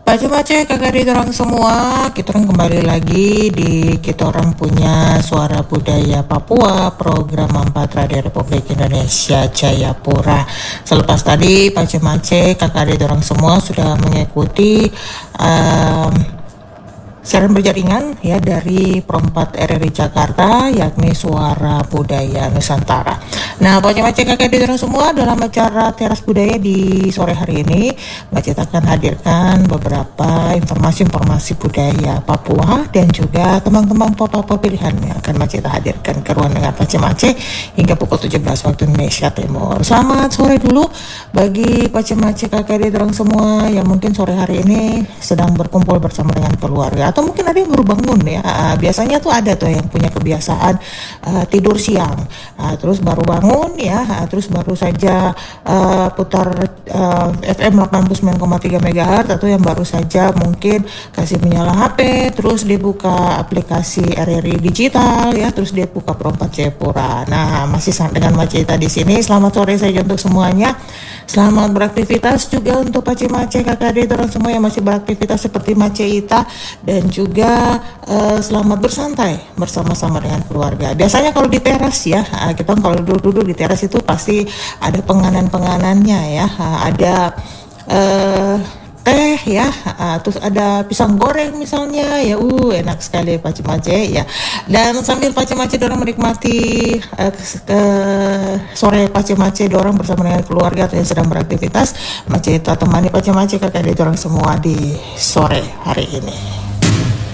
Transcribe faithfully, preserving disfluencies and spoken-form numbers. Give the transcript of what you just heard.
Baca-baca kakak di orang semua, kita orang kembali lagi di kita orang punya Suara Budaya Papua, program empat Radio Republik Indonesia Jayapura. Selepas tadi baca-baca kakak di orang semua sudah mengikuti um, siaran berjaringan ya dari Perempat R R I Jakarta, yakni Suara Budaya Nusantara. Nah, baca-baca kakak di orang semua, dalam acara Teras Budaya di sore hari ini, Macet akan hadirkan beberapa informasi-informasi budaya Papua dan juga teman-teman Papua pilihan yang akan Macet hadirkan ke ruang dengar Baca-Mace hingga pukul tujuh belas waktu Indonesia Timur. Selamat sore dulu bagi Baca-Mace kakak di orang semua yang mungkin sore hari ini sedang berkumpul bersama dengan keluarga, atau mungkin ada yang baru bangun ya. Uh, biasanya tuh ada tuh yang punya kebiasaan uh, tidur siang, uh, terus baru bangun ya, uh, terus baru saja uh, putar uh, F M delapan puluh sembilan koma tiga megahertz, atau yang baru saja mungkin kasih menyala H P, terus dibuka aplikasi R R I digital ya, terus dia buka Perempat Jayapura. Nah, masih dengan Macita di sini. Selamat sore saja untuk semuanya. Selamat beraktivitas juga untuk Pace-Mace kakak adik orang semua yang masih beraktivitas seperti Maceita, dan juga uh, selamat bersantai bersama-sama dengan keluarga. Biasanya kalau di teras ya, uh, kita kalau duduk-duduk di teras itu pasti ada penganan-penganannya ya, uh, ada uh, teh ya, uh, terus ada pisang goreng misalnya ya, uh enak sekali Pace-Mace ya. Dan sambil Pace-Mace dorang menikmati uh, ke sore Pace-Mace dorang bersama dengan keluarga atau yang sedang beraktivitas, Maceta temani Pace-Mace kakak adik dorang semua di sore hari ini.